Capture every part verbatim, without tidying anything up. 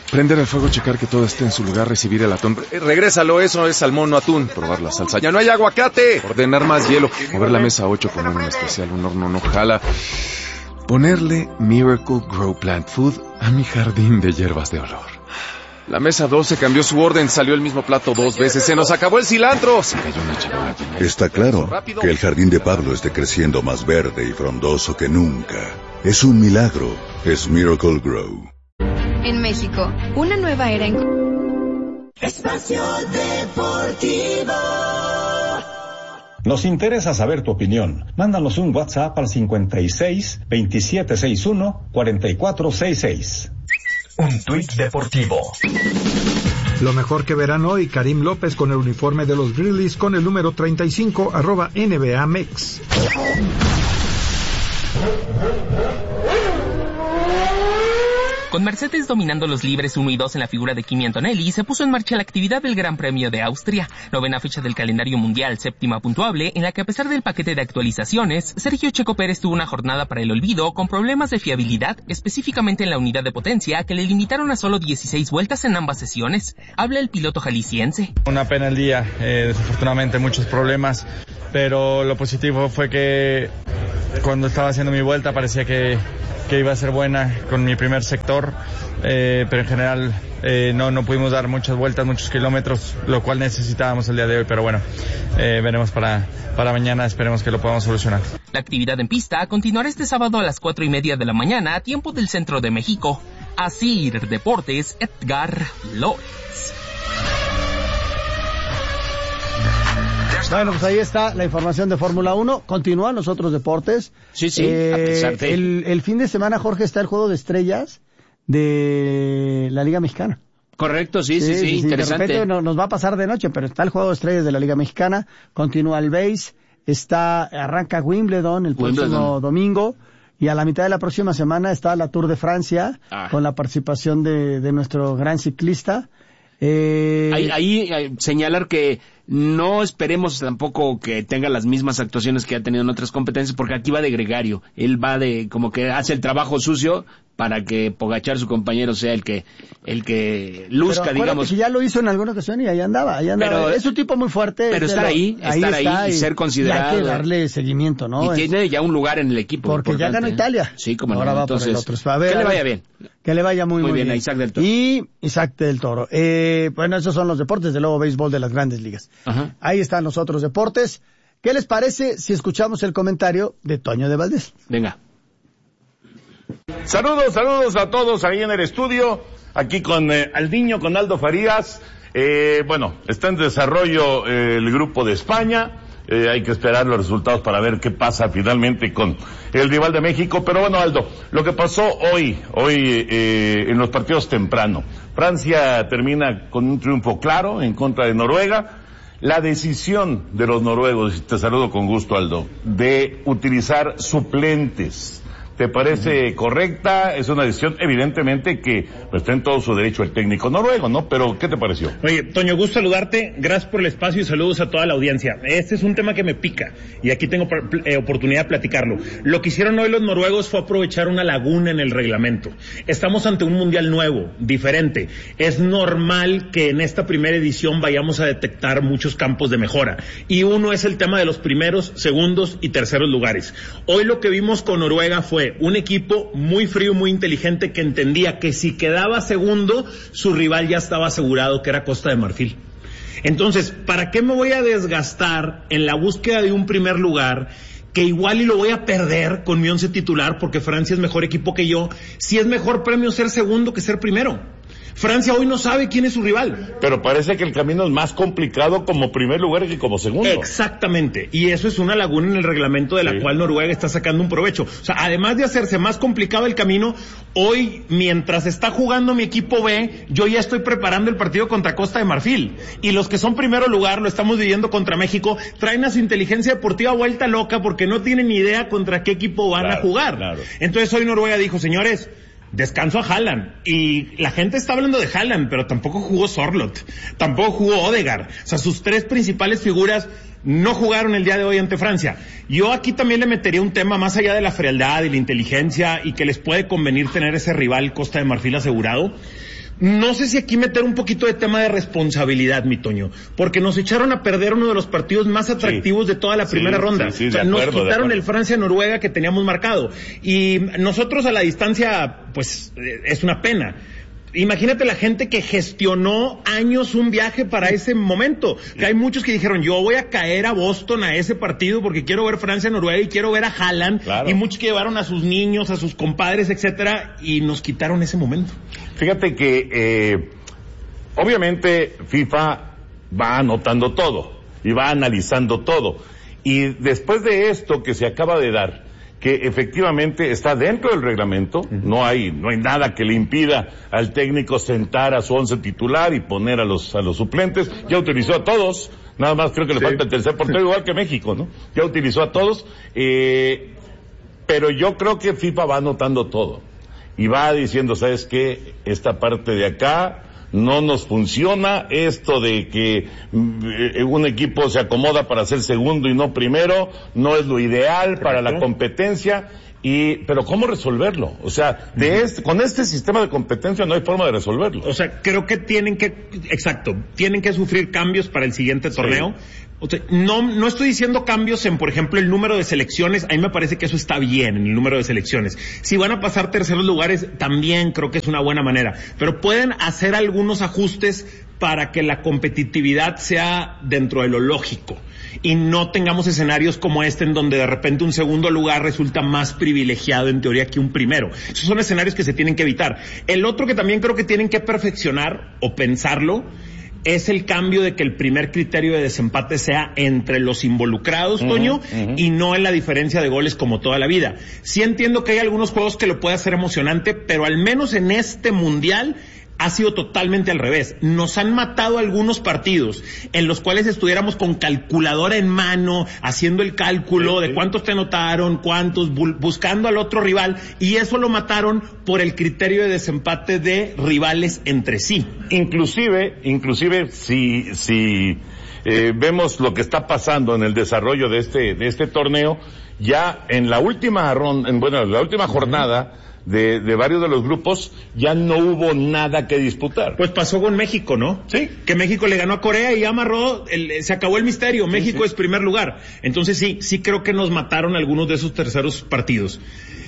Prender el fuego, checar que todo esté en su lugar, recibir el atún. Eh, regrésalo, eso es salmón, no atún. Probar la salsa. ¡Ya no hay aguacate! Ordenar más hielo. Mover la mesa ocho, poner un especial, un horno no jala. Ponerle Miracle Grow Plant Food a mi jardín de hierbas de olor. La mesa doce cambió su orden, salió el mismo plato dos veces. ¡Se nos acabó el cilantro! Se cayó una charola llena. Está claro que el jardín de Pablo esté creciendo más verde y frondoso que nunca. Es un milagro. Es Miracle Grow. En México, una nueva era en... Espacio Deportivo. Nos interesa saber tu opinión. Mándanos un WhatsApp al cincuenta y seis, veintisiete sesenta y uno, cuarenta y cuatro sesenta y seis. Un tuit deportivo. Lo mejor que verán hoy, Karim López con el uniforme de los Grizzlies con el número treinta y cinco, arroba N B A Mex. Con Mercedes dominando los libres uno y dos en la figura de Kimi Antonelli, se puso en marcha la actividad del Gran Premio de Austria, novena fecha del calendario mundial, séptima puntuable, en la que a pesar del paquete de actualizaciones, Sergio Checo Pérez tuvo una jornada para el olvido con problemas de fiabilidad, específicamente en la unidad de potencia, que le limitaron a solo dieciséis vueltas en ambas sesiones. Habla el piloto jalisciense. Una pena el día, eh, desafortunadamente muchos problemas, pero lo positivo fue que cuando estaba haciendo mi vuelta parecía que que iba a ser buena con mi primer sector, eh, pero en general eh, no, no pudimos dar muchas vueltas, muchos kilómetros, lo cual necesitábamos el día de hoy, pero bueno, eh, veremos para, para mañana, esperemos que lo podamos solucionar. La actividad en pista continuará este sábado a las cuatro y media de la mañana, a tiempo del centro de México. Asir Deportes, Edgar López. Bueno, pues ahí está la información de Fórmula uno. Continúan los otros deportes. Sí, sí, eh, a pesar de... el, el fin de semana, Jorge, está el Juego de Estrellas de la Liga Mexicana. Correcto, sí, sí, sí, sí, sí interesante. De repente no, nos va a pasar de noche, pero está el Juego de Estrellas de la Liga Mexicana. Continúa el béis. Está, arranca Wimbledon el próximo Wimbledon. domingo. Y a la mitad de la próxima semana está la Tour de Francia, ah. con la participación de, de nuestro gran ciclista. Eh... Ahí, ahí, ahí señalar que no esperemos tampoco que tenga las mismas actuaciones que ha tenido en otras competencias, porque aquí va de gregario. Él va de, como que hace el trabajo sucio para que Pogačar, su compañero, sea el que el que luzca, pero digamos. Que ya lo hizo en alguna ocasión y ahí andaba, ahí andaba. Pero, es un tipo muy fuerte. Pero estar lo, ahí, ahí, estar ahí, ahí y, y ser considerado. Y hay que darle seguimiento, ¿no? Y es, tiene ya un lugar en el equipo. Porque importante. Ya ganó Italia. Sí, como ahora no. va Entonces, por el otro. A ver, que le vaya bien. Que le vaya muy, muy, muy bien. bien. A Isaac del Toro. Y Isaac del Toro. Eh, bueno, esos son los deportes, de luego béisbol de las grandes ligas. Ajá. Ahí están los otros deportes. ¿Qué les parece si escuchamos el comentario de Toño de Valdés? Venga. Saludos, saludos a todos ahí en el estudio, aquí con eh, Aldiño, con Aldo Farías. Eh, bueno, está en desarrollo eh, el grupo de España. Eh, hay que esperar los resultados para ver qué pasa finalmente con el rival de México. Pero bueno, Aldo, lo que pasó hoy, hoy eh, en los partidos temprano. Francia termina con un triunfo claro en contra de Noruega. La decisión de los noruegos, y te saludo con gusto, Aldo, de utilizar suplentes, ¿te parece correcta? Es una decisión, evidentemente, que pues, está en todo su derecho el técnico noruego, ¿no? Pero, ¿qué te pareció? Oye, Toño, gusto saludarte, gracias por el espacio y saludos a toda la audiencia. Este es un tema que me pica, y aquí tengo eh, oportunidad de platicarlo. Lo que hicieron hoy los noruegos fue aprovechar una laguna en el reglamento. Estamos ante un mundial nuevo, diferente. Es normal que en esta primera edición vayamos a detectar muchos campos de mejora, y uno es el tema de los primeros, segundos y terceros lugares. Hoy lo que vimos con Noruega fue un equipo muy frío, muy inteligente, que entendía que si quedaba segundo, su rival ya estaba asegurado, que era Costa de Marfil. Entonces, ¿para qué me voy a desgastar en la búsqueda de un primer lugar, que igual y lo voy a perder con mi once titular, porque Francia es mejor equipo que yo, si es mejor premio ser segundo que ser primero? Francia hoy no sabe quién es su rival. Pero parece que el camino es más complicado como primer lugar que como segundo. Exactamente, y eso es una laguna en el reglamento de la sí. cual Noruega está sacando un provecho. O sea, además de hacerse más complicado el camino, hoy, mientras está jugando mi equipo B, yo ya estoy preparando el partido contra Costa de Marfil. Y los que son primero lugar, lo estamos viviendo contra México, traen a su inteligencia deportiva vuelta loca porque no tienen ni idea contra qué equipo van claro, a jugar. Claro. Entonces hoy Noruega dijo, señores, descanso a Haaland, y la gente está hablando de Haaland, pero tampoco jugó Sorloth, tampoco jugó Odegaard, o sea, sus tres principales figuras no jugaron el día de hoy ante Francia. Yo aquí también le metería un tema más allá de la frialdad y la inteligencia y que les puede convenir tener ese rival Costa de Marfil asegurado. No sé si aquí meter un poquito de tema de responsabilidad, mi Toño, porque nos echaron a perder uno de los partidos más atractivos sí. de toda la primera sí, ronda. Sí, sí, o sea, acuerdo, nos quitaron el Francia-Noruega que teníamos marcado. Y nosotros a la distancia, pues, es una pena. Imagínate la gente que gestionó años un viaje para ese momento. Que hay muchos que dijeron, yo voy a caer a Boston a ese partido porque quiero ver Francia-Noruega y quiero ver a Haaland. Claro. Y muchos que llevaron a sus niños, a sus compadres, etcétera, y nos quitaron ese momento. Fíjate que, eh, obviamente FIFA va anotando todo y va analizando todo. Y después de esto que se acaba de dar, que efectivamente está dentro del reglamento, uh-huh. no hay no hay nada que le impida al técnico sentar a su once titular y poner a los a los suplentes. Ya utilizó a todos, nada más creo que le sí. falta el tercer portero, igual que México, ¿no? Ya utilizó a todos, eh, pero yo creo que FIFA va anotando todo y va diciendo, ¿sabes qué? Esta parte de acá no nos funciona, esto de que eh, un equipo se acomoda para ser segundo y no primero, no es lo ideal para la competencia, y pero ¿cómo resolverlo? O sea, de este, con este sistema de competencia no hay forma de resolverlo. O sea, creo que tienen que, exacto, tienen que sufrir cambios para el siguiente torneo. Sí. O sea, no, no estoy diciendo cambios en, por ejemplo, el número de selecciones. A mí me parece que eso está bien, en el número de selecciones. Si van a pasar terceros lugares, también creo que es una buena manera. Pero pueden hacer algunos ajustes para que la competitividad sea dentro de lo lógico. Y no tengamos escenarios como este en donde de repente un segundo lugar resulta más privilegiado en teoría que un primero. Esos son escenarios que se tienen que evitar. El otro que también creo que tienen que perfeccionar o pensarlo es el cambio de que el primer criterio de desempate sea entre los involucrados, uh-huh, Toño, uh-huh. y no en la diferencia de goles como toda la vida. Sí entiendo que hay algunos juegos que lo puede hacer emocionante, pero al menos en este mundial ha sido totalmente al revés. Nos han matado algunos partidos en los cuales estuviéramos con calculadora en mano, haciendo el cálculo sí, sí. de cuántos te anotaron, cuántos, bu- buscando al otro rival, y eso lo mataron por el criterio de desempate de rivales entre sí. Inclusive, inclusive si, si eh, vemos lo que está pasando en el desarrollo de este, de este torneo, ya en la última ronda, en, bueno, en la última jornada, De, de varios de los grupos, ya no hubo nada que disputar. Pues pasó con México, ¿no? Sí. Que México le ganó a Corea y amarró, el, se acabó el misterio, sí, México sí. es primer lugar. Entonces sí, sí creo que nos mataron algunos de esos terceros partidos.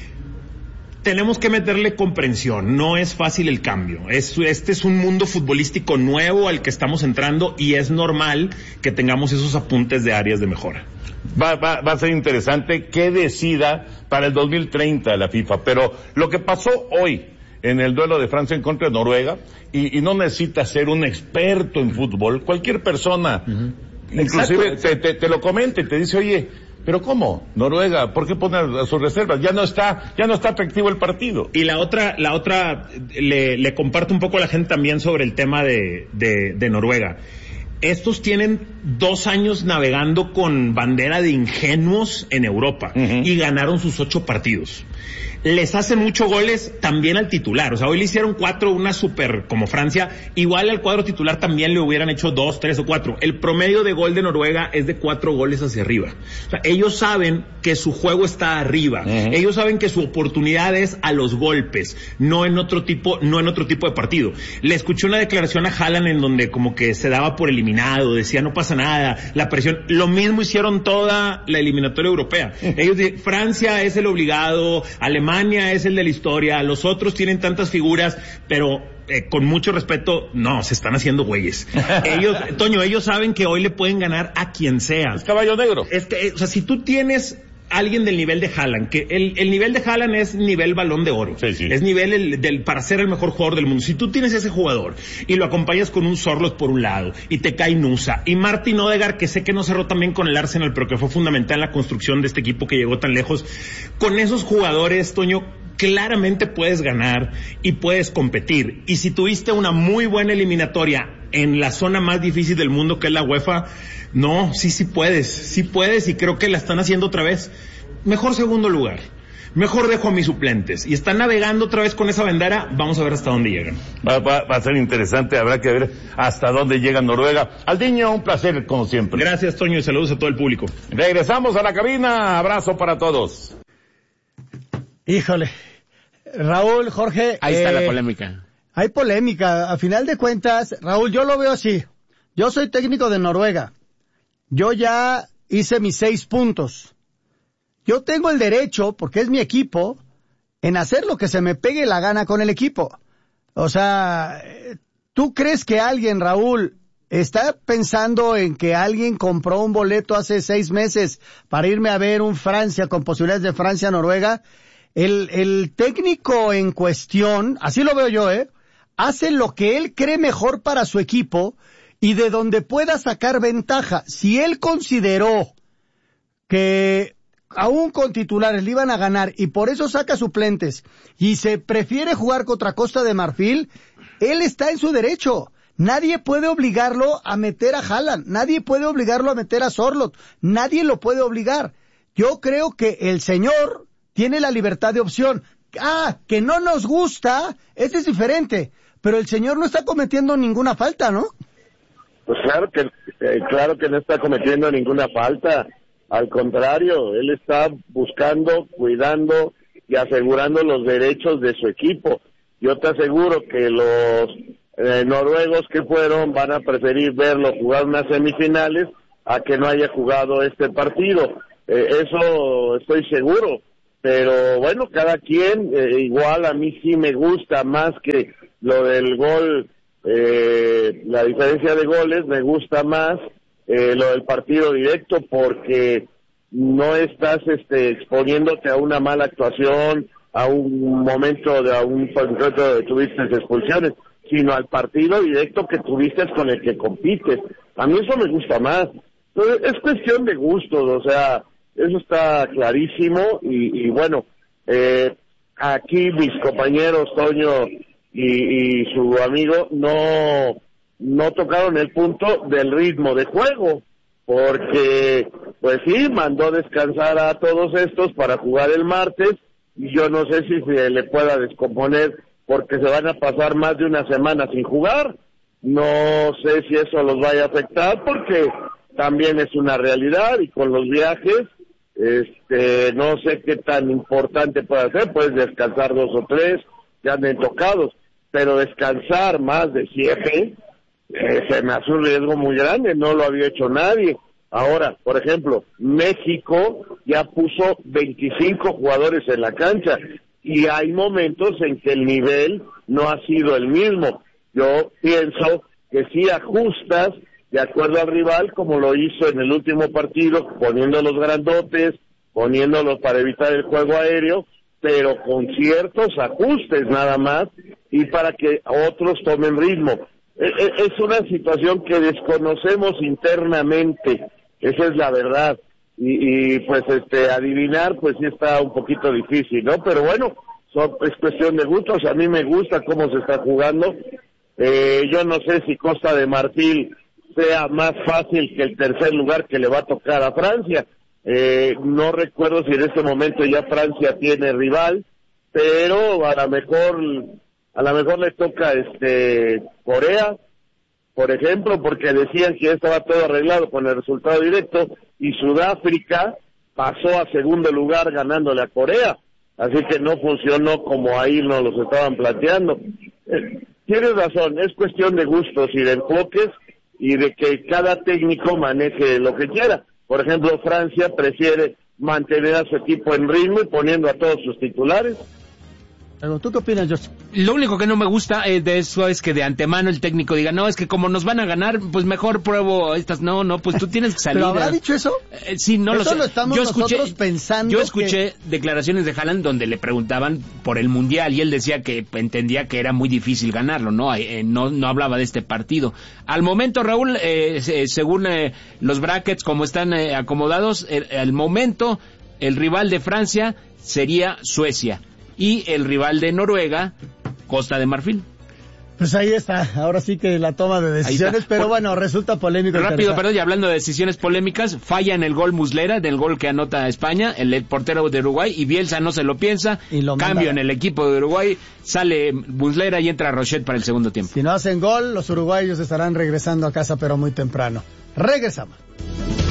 Tenemos que meterle comprensión, no es fácil el cambio. Es, este es un mundo futbolístico nuevo al que estamos entrando y es normal que tengamos esos apuntes de áreas de mejora. Va, va, va a ser interesante que decida para el dos mil treinta la FIFA, pero lo que pasó hoy en el duelo de Francia en contra de Noruega, y, y no necesita ser un experto en fútbol, cualquier persona, uh-huh. inclusive te, te, te lo comenta y te dice, oye, pero ¿cómo? Noruega, ¿por qué poner a sus reservas? Ya no está, ya no está atractivo el partido. Y la otra, la otra, le, le comparto un poco a la gente también sobre el tema de, de, de Noruega. Estos tienen dos años navegando con bandera de ingenuos en Europa uh-huh. y ganaron sus ocho partidos. Les hacen muchos goles también al titular. O sea, hoy le hicieron cuatro, una super como Francia. Igual al cuadro titular también le hubieran hecho dos, tres o cuatro. El promedio de gol de Noruega es de cuatro goles hacia arriba. O sea, ellos saben que su juego está arriba. Uh-huh. Ellos saben que su oportunidad es a los golpes, no en otro tipo, no en otro tipo de partido. Le escuché una declaración a Haaland en donde como que se daba por eliminado, decía no pasa nada, la presión. Lo mismo hicieron toda la eliminatoria europea. Uh-huh. Ellos dicen, Francia es el obligado, Alemania Alemania es el de la historia, los otros tienen tantas figuras, pero eh, con mucho respeto, no, se están haciendo güeyes. Ellos, Toño, ellos saben que hoy le pueden ganar a quien sea. Es caballo negro. Es que, o sea, si tú tienes alguien del nivel de Haaland, que el, el nivel de Haaland es nivel Balón de Oro, sí, sí. es nivel el, del para ser el mejor jugador del mundo. Si tú tienes ese jugador y lo acompañas con un Sorloth por un lado y te cae Nusa y Martin Odegaard, que sé que no cerró también con el Arsenal, pero que fue fundamental en la construcción de este equipo que llegó tan lejos, con esos jugadores, Toño, claramente puedes ganar y puedes competir. Y si tuviste una muy buena eliminatoria en la zona más difícil del mundo, que es la UEFA, no, sí, sí puedes, sí puedes, y creo que la están haciendo otra vez. Mejor segundo lugar. mejor dejo a mis suplentes. Y están navegando otra vez con esa bandera, vamos a ver hasta dónde llegan. Va, va, va a ser interesante, habrá que ver hasta dónde llega Noruega. Aldiño, un placer como siempre. Gracias, Toño, y saludos a todo el público. Regresamos a la cabina, abrazo para todos. Híjole, Raúl, Jorge. Ahí está eh, la polémica. Hay polémica. A final de cuentas, Raúl, yo lo veo así. Yo soy técnico de Noruega. Yo ya hice mis seis puntos. Yo tengo el derecho, porque es mi equipo, en hacer lo que se me pegue la gana con el equipo. O sea, ¿tú crees que alguien, Raúl, está pensando en que alguien compró un boleto hace seis meses para irme a ver un Francia con posibilidades de Francia-Noruega? El, el técnico en cuestión, así lo veo yo, ¿eh? Hace lo que él cree mejor para su equipo y de donde pueda sacar ventaja. Si él consideró que aún con titulares le iban a ganar y por eso saca suplentes y se prefiere jugar contra Costa de Marfil, él está en su derecho. Nadie puede obligarlo a meter a Haaland, nadie puede obligarlo a meter a Sorloth, nadie lo puede obligar. Yo creo que el señor tiene la libertad de opción. Ah, que no nos gusta, este es diferente, pero el señor no está cometiendo ninguna falta, ¿no? Pues claro que, eh, claro que no está cometiendo ninguna falta. Al contrario, él está buscando, cuidando y asegurando los derechos de su equipo. Yo te aseguro que los eh, noruegos que fueron van a preferir verlo jugar unas semifinales a que no haya jugado este partido. Eh, eso estoy seguro. Pero bueno, cada quien, eh, igual a mí sí me gusta más que lo del gol, eh, la diferencia de goles, me gusta más eh, lo del partido directo porque no estás este, exponiéndote a una mala actuación, a un momento de a un concreto de tuviste expulsiones, sino al partido directo que tuviste con el que compites. A mí eso me gusta más. Entonces, es cuestión de gustos, o sea, eso está clarísimo y, y bueno, eh, aquí mis compañeros Toño y, y su amigo no no tocaron el punto del ritmo de juego, porque pues sí, mandó descansar a todos estos para jugar el martes y yo no sé si se le pueda descomponer porque se van a pasar más de una semana sin jugar. No sé si eso los vaya a afectar porque también es una realidad y con los viajes Este, no sé qué tan importante puede ser, puedes descansar dos o tres, que anden tocados, pero descansar más de siete, eh, se me hace un riesgo muy grande, no lo había hecho nadie. Ahora, por ejemplo, México ya puso veinticinco jugadores en la cancha, y hay momentos en que el nivel no ha sido el mismo. Yo pienso que si ajustas de acuerdo al rival, como lo hizo en el último partido, poniendo los grandotes, poniéndolos para evitar el juego aéreo, pero con ciertos ajustes nada más, y para que otros tomen ritmo. Es una situación que desconocemos internamente, esa es la verdad, y, y pues este adivinar pues sí está un poquito difícil, ¿no? Pero bueno, son, es cuestión de gustos, a mí me gusta cómo se está jugando. Eh, yo no sé si Costa de Marfil sea más fácil que el tercer lugar que le va a tocar a Francia. Eh, no recuerdo si en este momento ya Francia tiene rival, pero a lo mejor a lo mejor le toca este Corea, por ejemplo, porque decían que ya estaba todo arreglado con el resultado directo y Sudáfrica pasó a segundo lugar ganándole a Corea, así que no funcionó como ahí nos los estaban planteando. Eh, tienes razón, es cuestión de gustos y de enfoques y de que cada técnico maneje lo que quiera. Por ejemplo, Francia prefiere mantener a su equipo en ritmo y poniendo a todos sus titulares. ¿Tú qué opinas, George? Lo único que no me gusta eh, de eso es que de antemano el técnico diga, no, es que como nos van a ganar, pues mejor pruebo estas. No, no, pues tú tienes que salir. ¿Pero habrá a... dicho eso? Eh, sí, no eso lo sé. Lo estamos yo escuché, nosotros pensando Yo escuché que... declaraciones de Haaland donde le preguntaban por el Mundial y él decía que entendía que era muy difícil ganarlo, ¿no? Eh, no, no hablaba de este partido. Al momento, Raúl, eh, según eh, los brackets como están eh, acomodados, eh, al momento el rival de Francia sería Suecia. Y el rival de Noruega, Costa de Marfil. Pues ahí está, ahora sí que la toma de decisiones, pero Por, bueno, resulta polémico. Rápido, perdón, y hablando de decisiones polémicas, falla en el gol Muslera, del gol que anota España, el portero de Uruguay, y Bielsa no se lo piensa, y lo cambio manda. En el equipo de Uruguay, sale Muslera y entra Rochet para el segundo tiempo. Si no hacen gol, los uruguayos estarán regresando a casa, pero muy temprano. Regresamos.